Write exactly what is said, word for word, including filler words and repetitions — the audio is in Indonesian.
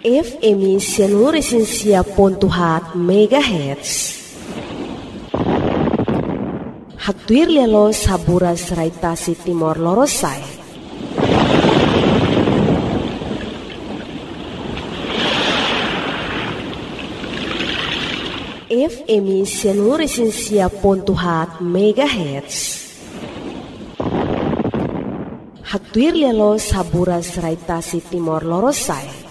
F M I Seluruh Pontuhat Megahertz. Hatuir lelo sabura seraitasi Timor Lorosai. F M I Seluruh Pontuhat Megahertz. Hatuir lelo sabura seraitasi Timor Lorosai.